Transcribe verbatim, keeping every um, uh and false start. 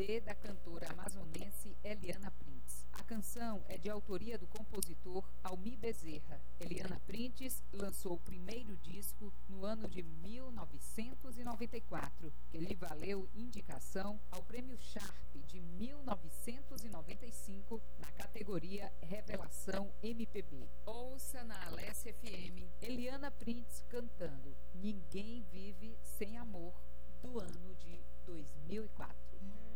D da cantora amazonense Eliana Printes. A canção é de autoria do compositor Almir Bezerra. Eliana Printes lançou o primeiro disco no ano de mil novecentos e noventa e quatro, que lhe valeu indicação ao Prêmio Sharp de mil novecentos e noventa e cinco na categoria Revelação M P B. Ouça na Alessia F M Eliana Printes cantando Ninguém Vive Sem Amor, do ano de dois mil e quatro.